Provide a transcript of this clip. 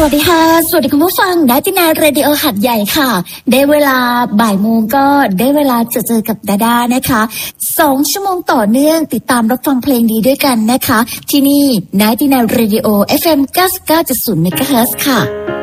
วัสดีค่ะสวัสดีคุณผู้ฟังนะที่นายเรดิโอหัดใหญ่ค่ะได้เวลาบ่ายโมงก็ได้เวลาเจอกับดาด้านะคะ2 ชั่วโมงต่อเนื่องติดตามรับฟังเพลงดีด้วยกันนะคะที่นี่นะที่นายเรดิโอ FM 99.0 เมกะเฮิรตซ์ค่ะ